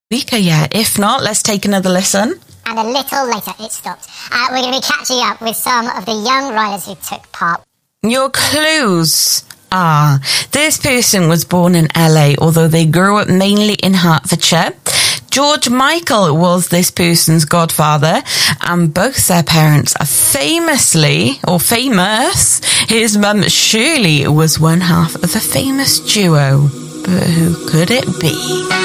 Weaker, yeah. If not, let's take another listen. And a little later, it stopped. We're going to be catching up with some of the young riders who took part. Your clues are, this person was born in LA, although they grew up mainly in Hertfordshire. George Michael was this person's godfather, and both their parents are famous. His mum, Shirley, was one half of a famous duo. But who could it be?